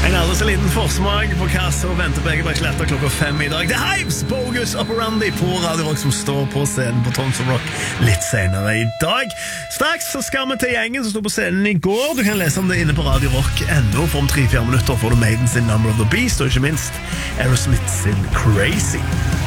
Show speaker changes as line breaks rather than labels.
En aldri så liten forsmak på hva som venter på Egebergsletta klokka 5 i dag. Det er Hives, Bogus Operandi på Radio Rock som står på scenen på Tons of Rock litt senere i dag. Straks så skal vi til gjengen som stod på scenen i går. Du kan lese om det inne på Radio Rock.no. For om 3-4 minutter får du Maiden sin Number of the Beast, og ikke minst Aerosmith sin Crazy.